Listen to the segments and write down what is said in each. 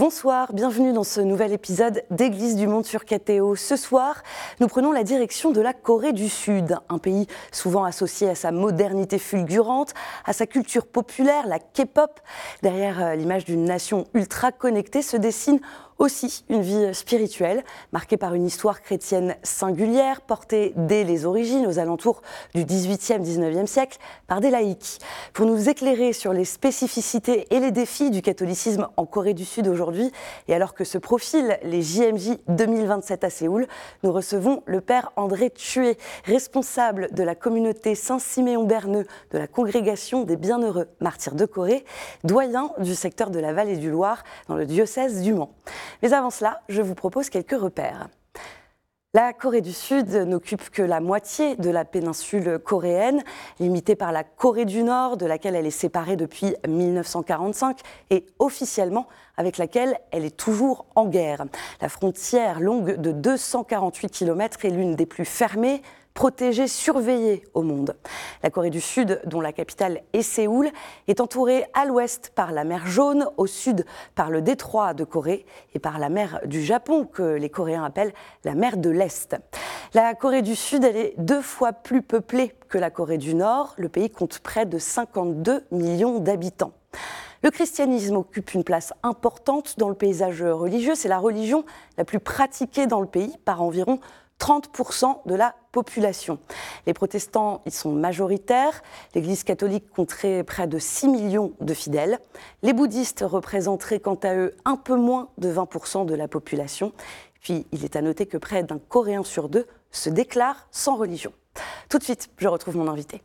Bonsoir, bienvenue dans ce nouvel épisode d'Église du Monde sur KTO. Ce soir, nous prenons la direction de la Corée du Sud, un pays souvent associé à sa modernité fulgurante, à sa culture populaire, la K-pop. Derrière l'image d'une nation ultra connectée se dessine aussi une vie spirituelle, marquée par une histoire chrétienne singulière, portée dès les origines, aux alentours du XVIIIe, XIXe siècle, par des laïcs. Pour nous éclairer sur les spécificités et les défis du catholicisme en Corée du Sud aujourd'hui, et alors que se profilent les JMJ 2027 à Séoul, nous recevons le père André Thué, responsable de la communauté Saint-Siméon-Berneux de la Congrégation des Bienheureux Martyrs de Corée, doyen du secteur de la Vallée du Loir dans le diocèse du Mans. Mais avant cela, je vous propose quelques repères. La Corée du Sud n'occupe que la moitié de la péninsule coréenne, limitée par la Corée du Nord, de laquelle elle est séparée depuis 1945, et officiellement avec laquelle elle est toujours en guerre. La frontière longue de 248 km est l'une des plus fermées, protégée, surveillée au monde. La Corée du Sud, dont la capitale est Séoul, est entourée à l'ouest par la mer Jaune, au sud par le détroit de Corée et par la mer du Japon, que les Coréens appellent la mer de l'Est. La Corée du Sud, elle est 2 fois plus peuplée que la Corée du Nord. Le pays compte près de 52 millions d'habitants. Le christianisme occupe une place importante dans le paysage religieux. C'est la religion la plus pratiquée dans le pays par environ 30% de la population. Les protestants y sont majoritaires. L'Église catholique compterait près de 6 millions de fidèles. Les bouddhistes représenteraient quant à eux un peu moins de 20% de la population. Puis il est à noter que près d'un Coréen sur 2 se déclare sans religion. Tout de suite, je retrouve mon invité.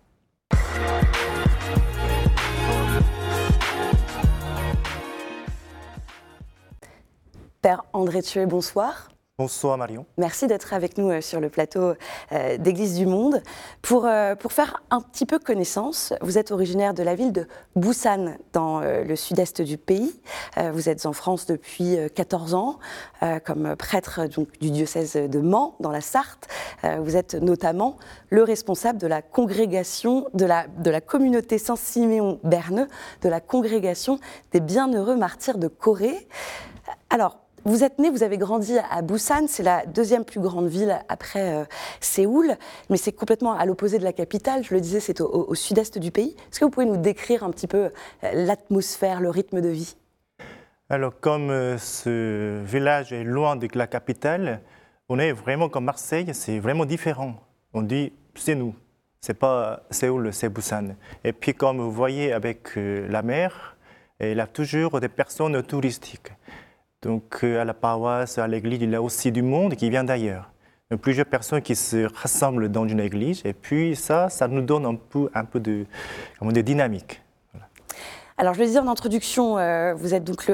Père André Thué, bonsoir. Bonsoir Marion. Merci d'être avec nous sur le plateau d'Église du Monde. Pour faire un petit peu connaissance, vous êtes originaire de la ville de Busan, dans le sud-est du pays. Vous êtes en France depuis 14 ans, comme prêtre donc, du diocèse de Mans, dans la Sarthe. Vous êtes notamment le responsable de la congrégation, de la communauté Saint-Siméon-Berneux, de la congrégation des Bienheureux Martyrs de Corée. Alors, vous êtes né, vous avez grandi à Busan, c'est la 2e plus grande ville après Séoul, mais c'est complètement à l'opposé de la capitale. Je le disais, c'est au sud-est du pays. Est-ce que vous pouvez nous décrire un petit peu l'atmosphère, le rythme de vie ? Alors, comme ce village est loin de la capitale, on est vraiment comme Marseille, c'est vraiment différent. On dit, c'est nous, c'est pas Séoul, c'est Busan. Et puis, comme vous voyez avec la mer, il y a toujours des personnes touristiques. Donc à la paroisse, à l'église, il y a aussi du monde qui vient d'ailleurs. Plusieurs personnes qui se rassemblent dans une église et puis ça nous donne un peu de dynamique. Voilà. Alors je le disais en introduction, vous êtes donc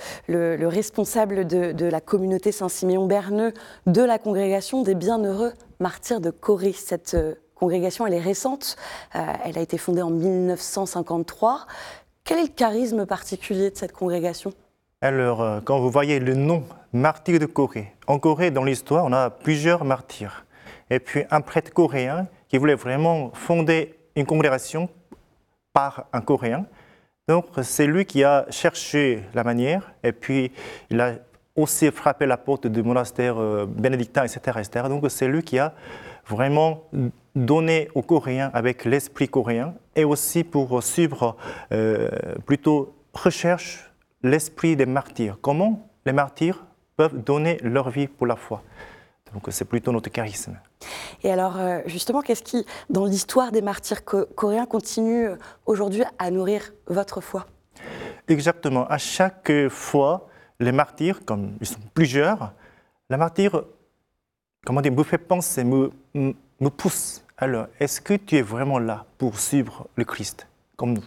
le responsable de la communauté Saint-Siméon-Berneux de la congrégation des Bienheureux Martyrs de Corée. Cette congrégation, elle est récente, elle a été fondée en 1953. Quel est le charisme particulier de cette congrégation ? Alors, quand vous voyez le nom martyr de Corée, en Corée, dans l'histoire, on a plusieurs martyrs. Et puis un prêtre coréen qui voulait vraiment fonder une congrégation par un Coréen. Donc, c'est lui qui a cherché la manière, et puis il a aussi frappé la porte du monastère bénédictin, etc., etc. Donc, c'est lui qui a vraiment donné aux Coréens avec l'esprit coréen, et aussi pour suivre plutôt recherche l'esprit des martyrs. Comment les martyrs peuvent donner leur vie pour la foi. Donc c'est plutôt notre charisme. Et alors justement, qu'est-ce qui, dans l'histoire des martyrs coréens, continue aujourd'hui à nourrir votre foi ? Exactement. À chaque fois, les martyrs, comme ils sont plusieurs, les martyrs, me fait penser, me pousse. Alors, est-ce que tu es vraiment là pour suivre le Christ, comme nous ?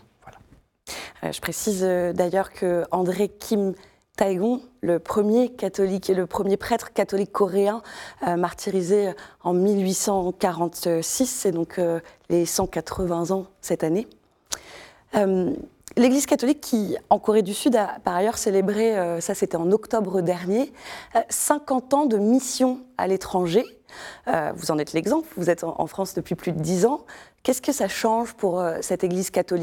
Je précise d'ailleurs que André Kim Taegon, le premier catholique et le premier prêtre catholique coréen martyrisé en 1846, c'est donc les 180 ans cette année. L'Église catholique qui, en Corée du Sud, a par ailleurs célébré, ça c'était en octobre dernier, 50 ans de mission à l'étranger. Vous en êtes l'exemple, vous êtes en France depuis plus de 10 ans. Qu'est-ce que ça change pour cette Église catholique ?